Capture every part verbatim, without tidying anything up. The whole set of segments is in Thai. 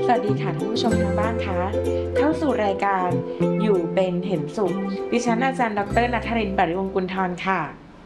สวัสดีค่ะท่านผู้ชมทางบ้านคะเข้าสู่รายการอยู่เป็นเห็นสุขดิฉันอาจารย์ดรณัฐรินทร์ ปริวงศ์กุลธรค่ะ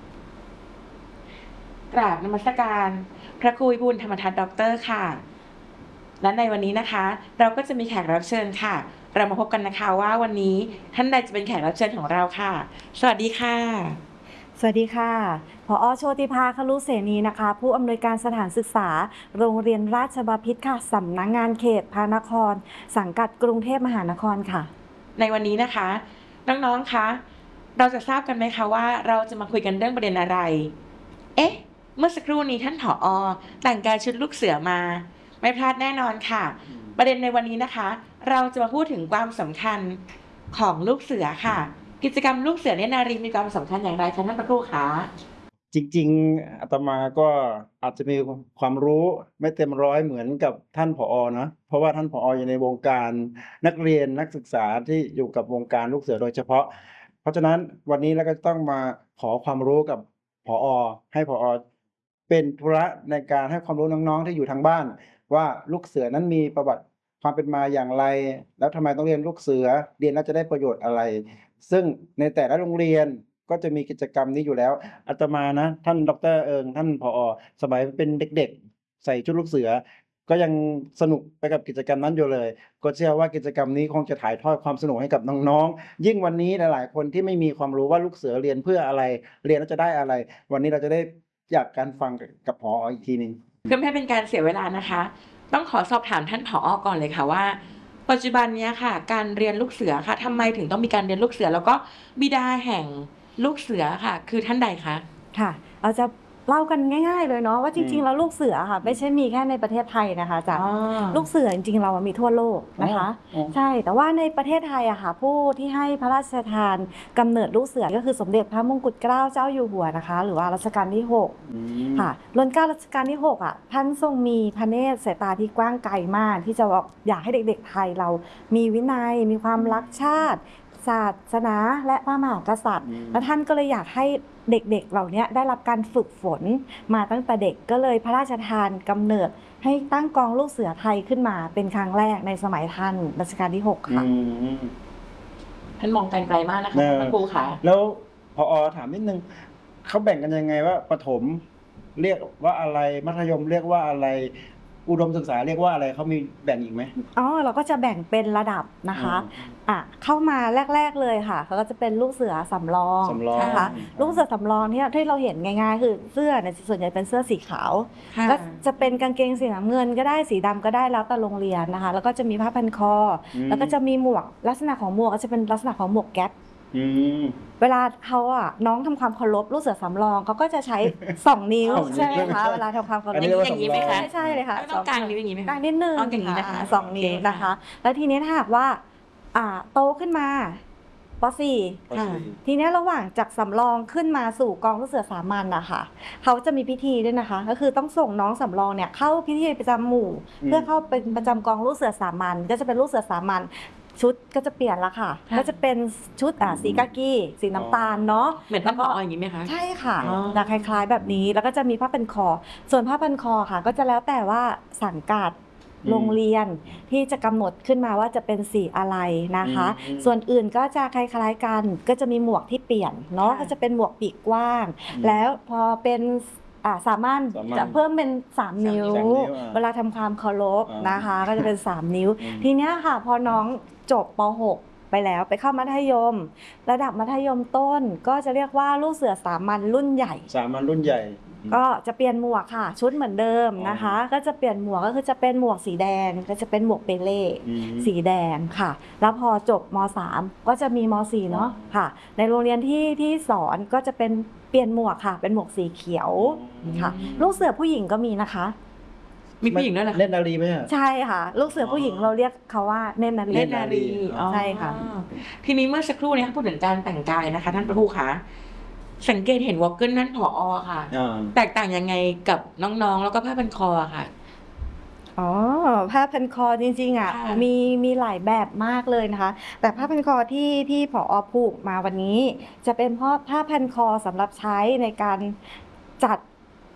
กราบนมัสการพระครูวิบูลย์ธรรมทัศน์ด็อกเตอร์ค่ะและในวันนี้นะคะ เราก็จะมีแขกรับเชิญค่ะ เรามาพบกันนะคะว่าวันนี้ท่านใดจะเป็นแขกรับเชิญของเราค่ะ สวัสดีค่ะสวัสดีค่ะผอ.โชติภา คลุเสนีนะคะ ผู้อำนวยการสถานศึกษา โรงเรียนราชบพิตรค่ะ สำนักงานเขตพระนคร สังกัดกรุงเทพมหานครค่ะในวันนี้นะคะ น้องๆ คะ เราจะทราบกันไหมคะว่าเราจะมาคุยกันเรื่องประเด็นอะไร เอ๊ะ เมื่อสักครู่นี้ท่านผอ.แต่งกายชุดลูกเสือมา ไม่พลาดแน่นอนค่ะ ประเด็นในวันนี้นะคะ เราจะมาพูดถึงความสำคัญของลูกเสือค่ะ กิจกรรมลูกเสือเนตรนารีมีความสำคัญอย่างไรคะท่านพระครูคะจริงๆอาตมาก็อาจจะมีความรู้ไม่เต็มร้อยเหมือนกับท่านผอ. เนาะเพราะว่าท่านผอ. อยู่ในวงการนักเรียนนักศึกษาที่อยู่กับวงการลูกเสือโดยเฉพาะ เพราะฉะนั้นวันนี้เราก็ต้องมาขอความรู้กับผอ. ให้ผอ. เป็นธุระในการให้ความรู้น้องๆที่อยู่ทางบ้านว่าลูกเสือนั้นมีประวัติความเป็นมาอย่างไรแล้วทำไมต้องเรียนลูกเสือเรียนแล้วจะได้ประโยชน์อะไรซึ่งในแต่ละโรงเรียนก็จะมีกิจกรรมนี้อยู่แล้วอาตมานะท่านดร.เอิงท่านผอ.สมัยเป็นเด็กๆใส่ชุดลูกเสือก็ยังสนุกไปกับกิจกรรมนั้นอยู่เลยก็เชื่อว่ากิจกรรมนี้คงจะถ่ายทอดความสนุกให้กับน้องๆยิ่งวันนี้หลายๆคนที่ไม่มีความรู้ว่าลูกเสือเรียนเพื่ออะไรเรียนแล้วจะได้อะไรวันนี้เราจะได้จากการฟังกับผอ.อีกทีหนึ่งเพื่อไม่ให้เป็นการเสียเวลานะคะ ต้องขอสอบถามท่านผอ.ก่อนเลยค่ะว่า ปัจจุบันเนี้ยค่ะ การเรียนลูกเสือค่ะทำไมถึงต้องมีการเรียนลูกเสือ แล้วก็บิดาแห่งลูกเสือค่ะ คือท่านใดคะ? ค่ะเราจะเล่ากันง่ายๆเลยเนาะว่าจอืมริงๆแล้วลูกเสืออะค่ะไม่ใช่มีแค่ในประเทศไทยนะคะอาจารอ๋อย์ลูกเสือจริงๆเราอะมีทั่วโลกนะคะอ๋อใช่แต่ว่าในประเทศไทยอะค่ะผู้ที่ให้พระราชทานกำเนิดลูกเสือก็คือสมเด็จพระมงกุฎเกล้าเจ้าอยู่หัวนะคะหรือว่ารัชกาลที่หกอืมค่ะรัชกาลรัชกาลที่หกอะท่านทรงมีพระเนตรสายตาที่กว้างไกลมากที่จะบอกอยากให้เด็กๆไทยเรามีวินัยมีความรักชาติ ศาสนาและพระมหากษัตริย์อืมและท่านก็เลยอยากให้เด็กๆเหล่านี้ได้รับการฝึกฝนมาตั้งแต่เด็กก็เลยพระราชทานกำเนิดให้ตั้งกองลูกเสือไทยขึ้นมาเป็นครั้งแรกในสมัยท่านรัชกาลที่หกค่ะอืมท่านมองการไกลมากนะคะเออท่านพระครูคะแล้วผอ. ถามนิดนึงเขาแบ่งกันยังไงว่าประถมเรียกว่าอะไรมัธยมเรียกว่าอะไรอุดมศึกษาเรียกว่าอะไรเขามีแบ่งอีกไหมอ๋อเราก็จะแบ่งเป็นระดับนะคะอ่ะเข้ามาแรกๆเลยค่ะเขาก็จะเป็นลูกเสือสำรองสำรองนะคะลูกเสือสำรองที่ที่เราเห็นง่ายๆคือเสื้อเนี่ยส่วนใหญ่เป็นเสื้อสีขาวค่ะก็จะเป็นกางเกงสีน้ำเงินก็ได้สีดำก็ได้แล้วแต่โรงเรียนนะคะแล้วก็จะมีผ้าพันคออมแล้วก็จะมีหมวกลักษณะของหมวกก็จะเป็นลักษณะของหมวกแก๊ปอืมเวลาเขาอ่ะน้องทำความเคารพลูกเสือสำรองเขาก็จะใช้ สอง นิ้วสองนิ้วใช่ไหมคะเวลาทำความเคารพอันนี้เรียกว่าอย่างนี้ไหมคะใช่เลยค่ะไม่ต้องกางนิ้วอย่างนี้ไหมคะกางนิดนึงอ๋ออย่างนี้นะคะสองนิ้วโอเคค่ะนะคะ แล้วทีนี้ถ้าหากว่าอ่าโตขึ้นมาป .สี่ปค่ะสี่ทีนี้ระหว่างจากสำรองขึ้นมาสู่กองลูกเสือสามัญนะคะเขาจะมีพิธีด้วยนะคะ ก็คือต้องส่งน้องสำรองเนี่ยเข้าพิธีประจำหมู่ เพื่อเข้าเป็นประจำกองลูกเสือสามัญก็จะเป็นลูกเสือสามัญชุดก็จะเปลี่ยนละค่ะค่ะก็จะเป็นชุดอ่าสีกากีสีน้ำตาลเนาะเหมือนท่านผออย่างนี้ไหมคะใช่ค่ะอ๋อจะคล้ายๆแบบนี้แล้วก็จะมีผ้าพันคอ ส่วนผ้าพันคอค่ะ ก็จะแล้วแต่ว่าสังกัดอืมโรงเรียนที่จะกำหนดขึ้นมาว่าจะเป็นสีอะไรนะคะอืมส่วนอื่นก็จะคล้ายๆกัน ก็จะมีหมวกที่เปลี่ยนเนาะค่ะก็จะเป็นหมวกปีกกว้างอืมแล้วพอเป็นอ่าสามัญสามัญจะเพิ่มเป็นสามนิ้วสามนิ้วอ่าเวลาทำความเคารพอ่านนะคะ ก็จะเป็นสามนิ้วอืมทีเนี้ยค่ะพอน้องจบป .หก ไปแล้วไปเข้ามัธยม ระดับมัธยมต้นก็จะเรียกว่าลูกเสือสามัญรุ่นใหญ่สามัญรุ่นใหญ่ก็จะเปลี่ยนหมวกค่ะ ชุดเหมือนเดิมนะคะ ก็จะเปลี่ยนหมวกก็คือจะเป็นหมวกสีแดงก็จะเป็นหมวกเปเล่อืมสีแดงค่ะ แล้วพอจบม .สาม ก็จะมีม .สี่ เนาะค่ะ ในโรงเรียนที่ที่สอนก็จะเป็นเปลี่ยนหมวกค่ะ เป็นหมวกสีเขียวอืมค่ะ ลูกเสือผู้หญิงก็มีนะคะมีผู้หญิงด้วยเหรอคะเล่นนารีไหมอะใช่ค่ะ ลูกเสือผู้หญิงเราเรียกเขาว่าเนตรนารีเนตรนารีอ๋อใช่ค่ะทีนี้เมื่อสักครู่นี้พูดถึงการแต่งกายนะคะ ท่านพระครูคะสังเกตเห็นวอลเกิลนั่นผอค่ะอ่าแตกต่างยังไงกับน้องๆ แล้วก็ผ้าพันคออะค่ะอ๋อผ้าพันคอจริงๆอ่ะค่ะมีมีหลายแบบมากเลยนะคะ แต่ผ้าพันคอที่ที่ผอผูกมาวันนี้ จะเป็นเพราะผ้าพันคอสำหรับใช้ในการจัด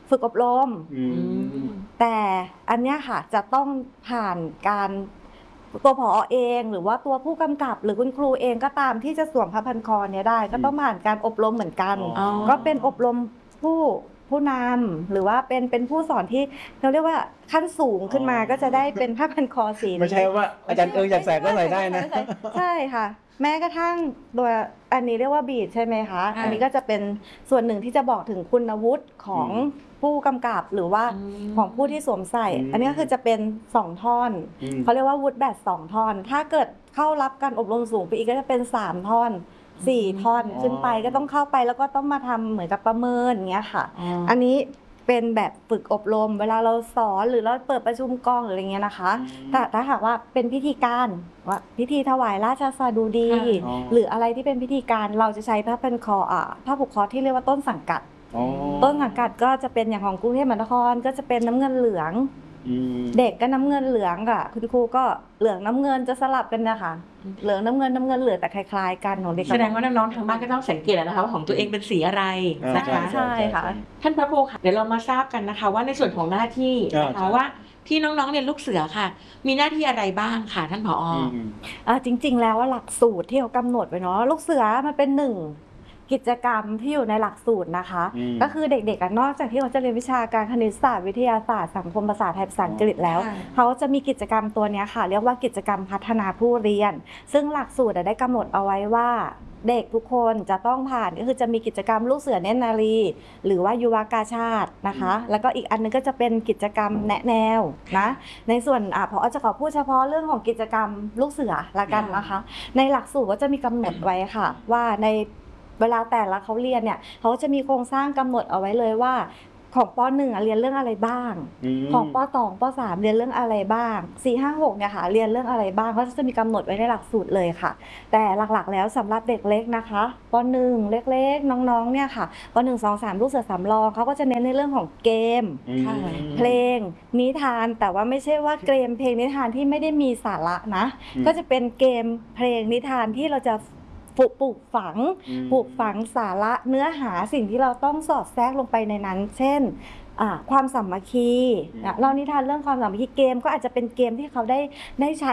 ฝึกอบรมอืมแต่อันเนี้ยค่ะจะต้องผ่านการตัวผอเองหรือว่าตัวผู้กำกับหรือคุณครูเองก็ตามที่จะสวมผ้าพันคอเนี้ยได้ ก็ต้องผ่านการอบรมเหมือนกันอ๋อก็เป็นอบรมผู้ผู้นำหรือว่าเป็นเป็นผู้สอนที่เราเรียกว่าขั้นสูงขึ้นมาก็จะได้เป็นผ้าพันคอสีไม่ใช่ว่าอาจารย์เอิงอยากใส่ก็ใส่ได้นะใช่ใช่ค่ะ แม้กระทั่งตัวอันนี้เรียกว่าบีดใช่ไหมคะค่ะอันนี้ก็จะเป็นส่วนหนึ่งที่จะบอกถึงคุณวุฒิของอืมผู้กำกับหรือว่าอืมของผู้ที่สวมใส่อืมอันนี้ก็คือจะเป็นสองท่อนอืมเขาเรียกว่าวุฒิแบตสองท่อน ถ้าเกิดเข้ารับการอบรมสูงไปอีกก็จะเป็นสามท่อนสี่ท่อนอ๋อขึ้นไปก็ต้องเข้าไปแล้วก็ต้องมาทำเหมือนกับประเมินอย่างเงี้ยค่ะอ๋ออัอันนี้เป็นแบบฝึกอบรม เวลาเราสอนหรือเราเปิดประชุมกองหรืออะไรเงี้ยนะคะอืมแต่ถ้าหากว่าเป็นพิธีการว่าพิธีถวายราชสดุดีอ๋อหรืออะไรที่เป็นพิธีการเราจะใช้ผ้าพันคออ่าผ้าผูกคอที่เรียกว่าต้นสังกัดอ๋อต้นสังกัดก็จะเป็นอย่างของกรุงเทพมหานครก็จะเป็นน้ำเงินเหลืองอืมเด็กก็น้ำเงินเหลืองค่ะคุณครูก็เหลืองน้ำเงินจะสลับกันนะคะเหลืองน้ำเงินน้ำเงินเหลืองแต่คล้ายๆกันของเด็กแสดงว่าน้องๆทางบ้านก็ต้องสังเกตแล้วนะคะว่าของตัวเองเป็นสีอะไรอ่านะคะใช่ค่ะท่านพระครูค่ะเดี๋ยวเรามาทราบกันนะคะ ว่าในส่วนของหน้าที่นะอ่าคะใช่ว่าที่น้องๆเรียนลูกเสือค่ะ มีหน้าที่อะไรบ้างค่ะท่านผออืมอ่าจริงๆแล้วว่าหลักสูตรที่เขากำหนดไว้เนาะลูกเสือมันเป็นหนึ่งกิจกรรมที่อยู่ในหลักสูตรนะคะอืมก็คือเด็กๆอะนอกจากที่เขาจะเรียนวิชาการคณิตศาสตร์วิทยาศาสตร์สังคมภาษาไทยภาษาอังกฤษแล้วค่ะเขาจะมีกิจกรรมตัวเนี้ยค่ะ เรียกว่ากิจกรรมพัฒนาผู้เรียน ซึ่งหลักสูตรอะได้กำหนดเอาไว้ว่า เด็กทุกคนจะต้องผ่านก็คือจะมีกิจกรรมลูกเสือเนตรนารีหรือว่ายุวกาชาตินะคะ แล้วก็อีกอันนึงก็จะเป็นกิจกรรมแนะแนวนะในส่วนอ่ะพอจะขอพูดเฉพาะเรื่องของกิจกรรมลูกเสือละกันนะคะ ในหลักสูตรก็จะมีกำหนดไว้ค่ะ ว่าในเวลาแต่ละเขาเรียนเนี่ยเขาจะมีโครงสร้างกำหนดเอาไว้เลยว่าของป หนึ่งอ่ะเรียนเรื่องอะไรบ้างมของป สอง ป สาม เรียนเรื่องอะไรบ้าง สี่ ห้า หกเนี่ยค่ะเรียนเรื่องอะไรบ้างเขาจะมีกำหนดไว้ในหลักสูตรเลยค่ะ แต่หลักๆแล้วสำหรับเด็กเล็กนะคะป หนึ่ง เล็กๆน้องๆเนี่ยค่ะป หนึ่ง สอง สาม ลูกเสือสำรองเขาก็จะเน้นในเรื่องของเกมอืมค่ะเพลงนิทานแต่ว่าไม่ใช่ว่าเกมเพลงนิทานที่ไม่ได้มีสาระนะอืมก็จะเป็นเกมเพลงนิทานที่เราจะปลูกปลูกฝังอืมปลูกฝังสาระเนื้อหาสิ่งที่เราต้องสอดแทรกลงไปในนั้น เช่นอ่าความสามัคคีอืมนะเล่านิทานเรื่องความสามัคคีเกมก็อาจจะเป็นเกมที่เขาได้ได้ใช้